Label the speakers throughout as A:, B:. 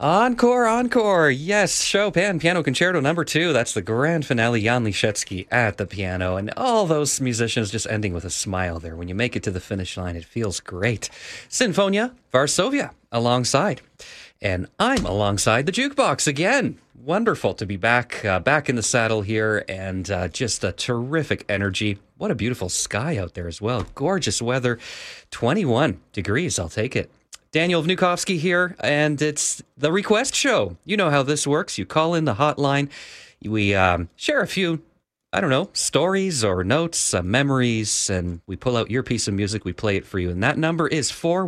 A: Encore, encore. Yes, Chopin Piano Concerto number 2. That's the grand finale. Jan Liszewski at the piano. And all those musicians just ending with a smile there. When you make it to the finish line, it feels great. Sinfonia Varsovia alongside. And I'm alongside the jukebox again. Wonderful to be back in the saddle here, and just a terrific energy. What a beautiful sky out there as well. Gorgeous weather. 21 degrees, I'll take it. Daniel Vnukovsky here, and it's the request show. You know how this works. You call in the hotline. We share a few, I don't know, stories or notes, memories, and we pull out your piece of music. We play it for you. And that number is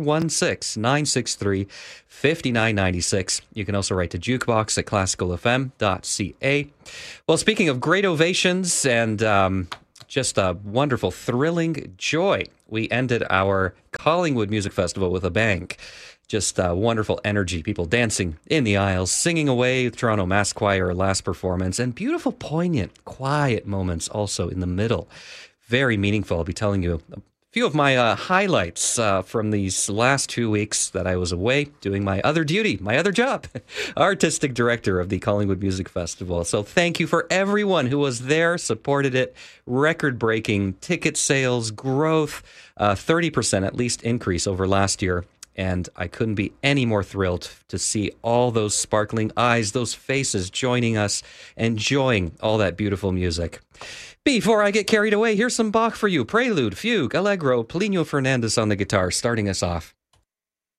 A: 416-963-5996. You can also write to jukebox at classicalfm.ca. Well, speaking of great ovations and just a wonderful, thrilling joy, we ended our Collingwood Music Festival with a bang. Just wonderful energy, people dancing in the aisles, singing away with Toronto Mass Choir last performance, and beautiful, poignant, quiet moments also in the middle. Very meaningful. I'll be telling you a few of my highlights from these last 2 weeks that I was away doing my other duty, my other job, artistic director of the Collingwood Music Festival. So thank you for everyone who was there, supported it, record-breaking ticket sales, growth, 30% at least increase over last year. And I couldn't be any more thrilled to see all those sparkling eyes, those faces joining us, enjoying all that beautiful music. Before I get carried away, here's some Bach for you. Prelude, Fugue, Allegro, Polino Fernandez on the guitar, starting us off.